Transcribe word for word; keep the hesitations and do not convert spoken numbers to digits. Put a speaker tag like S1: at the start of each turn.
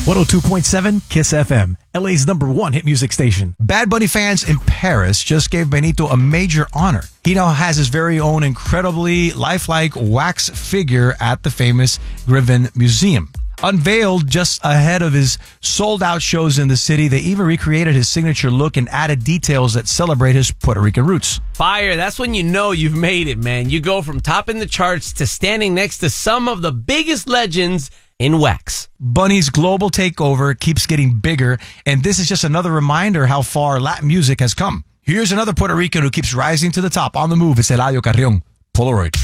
S1: one oh two point seven Kiss F M, L A's number one hit music station.
S2: Bad Bunny fans in Paris just gave Benito a major honor. He now has his very own incredibly lifelike wax figure at the famous Griffin Museum. Unveiled just ahead of his sold-out shows in the city, they even recreated his signature look and added details that celebrate his Puerto Rican roots.
S3: Fire, that's when you know you've made it, man. You go from topping the charts to standing next to some of the biggest legends in wax.
S2: Bunny's global takeover keeps getting bigger, and this is just another reminder how far Latin music has come. Here's another Puerto Rican who keeps rising to the top. On the move, it's Eladio Carrion, Polaroid.